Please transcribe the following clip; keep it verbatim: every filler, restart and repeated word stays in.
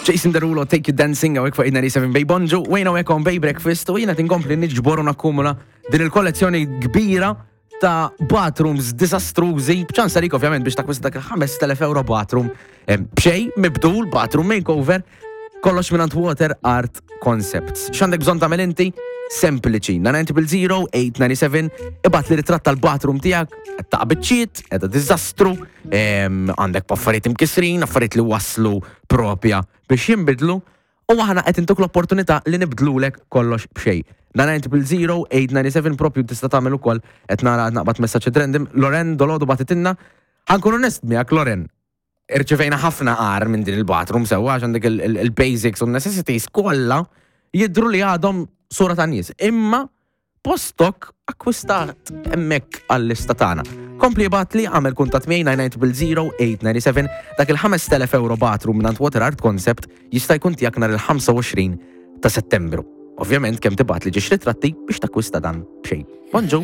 Jason Derulo, Take You Dancing, għawek fuq ninety-seven Bay Bonġu, wejna għawek on Bay Breakfast, u jina tinkompli nġboru nakkumula din il-kollezzjoni kbira ta' bathrooms disastruzi, bċan sarik ovvjament biex ta' kwista dak five thousand euro bathroom, bxej, mibdul, bathroom makeover, kollox minant Water Art Concepts. X'għandek bżonn tagħmel inti? Sempliċi, nine zero zero eight nine seven, ibat li ritratt tal-bathroom tijak, ta' bitċiet, edha dizastru, għandek paffariet imkisrin, affariet li waslu propja biex jimbidlu, u għahna qed intuk l-opportunità li nibdlulek kollox bxej. nine zero zero eight nine seven propju tista' tagħmel ukoll qed nara naqbad messaġġ trendim. Loren dolodu batitinna, ħankun onest miegħek Loren. Irċevejna ħafna qar minn din il-bathroom sewwa għax għandek il-basics u necessities kollha jidru li għadhom sura ta' nies. Imma postok akkwistat hemmhekk għall-lista tagħna. Kompli batli għamel kuntatt miegħi nine zero zero eight nine seven dak il-five thousand euro bathroom minn Water Art Concept jista' jkun tiegħek nhar il-twenty-fifth ta' Settembru. Ovvjament kemm tibgħat li ġiex ritratti biex takkwista dan b'xejn. Bonġu.